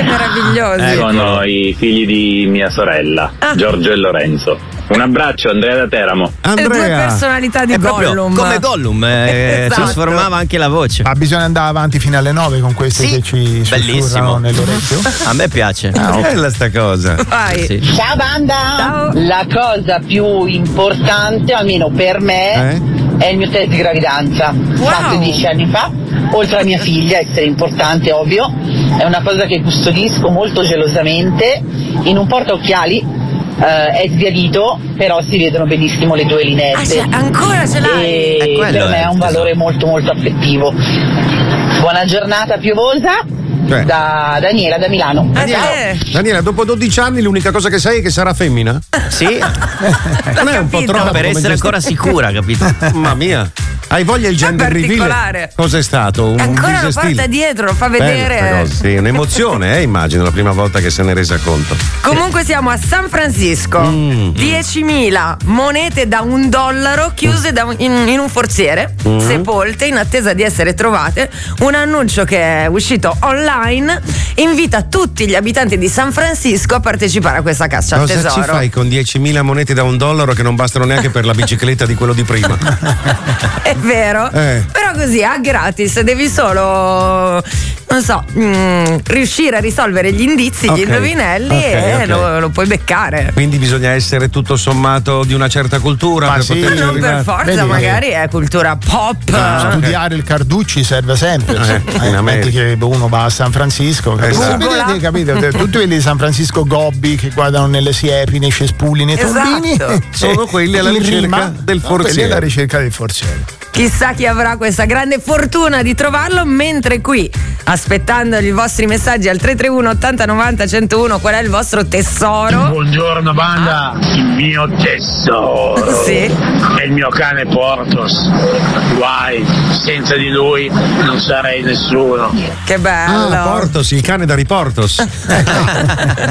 Siete meravigliosi. Sono i figli di mia sorella, Giorgio e Lorenzo. Un abbraccio, Andrea da Teramo. Le due personalità di Gollum. Come Gollum, Esatto. trasformava anche la voce. Ma bisogna andare avanti fino alle 9 con queste che ci sussurrano nell'orecchio? A me piace. Bella sta cosa. Vai. Sì. Ciao banda! Ciao. La cosa più importante, almeno per me, è il mio test di gravidanza. Fatto 10 anni fa, oltre a mia figlia, essere importante ovvio, è una cosa che custodisco molto gelosamente in un portaocchiali. È sbiadito, però si vedono benissimo le due lineette. Ancora ce l'hai? E per me ha un valore molto molto affettivo. Buona giornata piovosa da Daniela da Milano. Daniela, dopo 12 anni l'unica cosa che sai è che sarà femmina? Sì. Non è un po' troppo per essere ancora sicura, capito? Mamma mia. Hai voglia il gender reveal? Cos'è stato? Un Ancora lo bisestile? porta dietro, lo fa vedere. Sì, un'emozione, immagino, la prima volta che se ne è resa conto. Comunque siamo a San Francisco. 10.000 monete da $1 chiuse in un forziere, sepolte in attesa di essere trovate. Un annuncio che è uscito online invita tutti gli abitanti di San Francisco a partecipare a questa caccia al Cosa tesoro. ci fai con 10.000 monete da $1 che non bastano neanche per la bicicletta di quello di prima? È vero, però così a gratis devi solo, non so, riuscire a risolvere gli indizi, gli indovinelli e lo puoi beccare. Quindi bisogna essere tutto sommato di una certa cultura per poterci non arrivare. per forza, magari è cultura pop. Studiare il Carducci serve sempre. Metti che uno va a San Francisco, capito? Tutti quelli di San Francisco gobbi che guardano nelle siepi, nei cespugli, nei tombini, sono quelli alla ricerca del forziere. Quelli alla ricerca del forziere. Chissà chi avrà questa grande fortuna di trovarlo, mentre qui, aspettando i vostri messaggi al 331 80 90 101, qual è il vostro tesoro? Buongiorno banda, il mio tesoro sì. È il mio cane Portos. Guai, senza di lui non sarei nessuno. Che bello. Portos, il cane da Riportos.